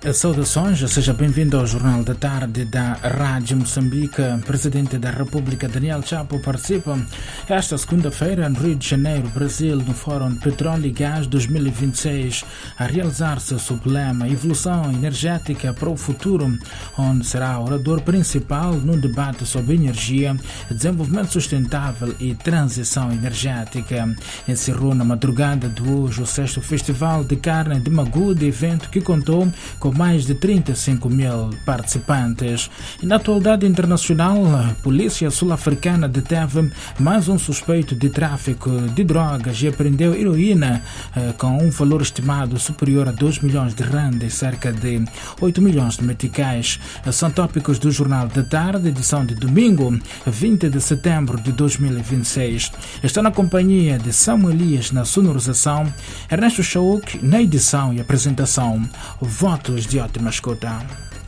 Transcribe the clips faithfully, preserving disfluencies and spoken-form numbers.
Saudações, seja bem-vindo ao Jornal da Tarde da Rádio Moçambique. Presidente da República, Daniel Chapo, participa esta segunda-feira no Rio de Janeiro, Brasil, no Fórum de Petróleo e Gás dois mil e vinte e seis, a realizar-se sob o lema Evolução Energética para o Futuro, onde será orador principal num debate sobre energia, desenvolvimento sustentável e transição energética. Encerrou na madrugada de hoje o sexto Festival de Carne de Magude, evento que contou com mais de trinta e cinco mil participantes. E na atualidade internacional, a polícia sul-africana deteve mais um suspeito de tráfico de drogas e apreendeu heroína eh, com um valor estimado superior a dois milhões de rand e cerca de oito milhões de meticais. São tópicos do Jornal da Tarde, edição de domingo, vinte de setembro de dois mil e vinte e seis. Está na companhia de Samuel Elias na sonorização, Ernesto Chauk na edição e apresentação. Votos de ótima escuta.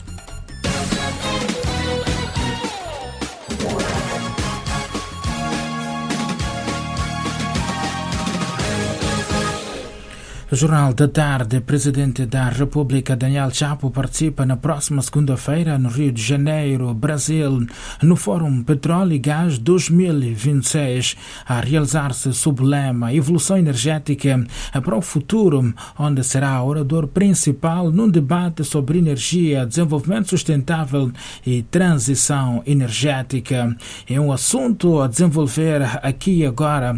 Jornal da Tarde. Presidente da República, Daniel Chapo, participa na próxima segunda-feira no Rio de Janeiro, Brasil, no Fórum Petróleo e Gás dois mil e vinte e seis, a realizar-se sob o lema Evolução Energética para o Futuro, onde será orador principal num debate sobre energia, desenvolvimento sustentável e transição energética. É um assunto a desenvolver aqui e agora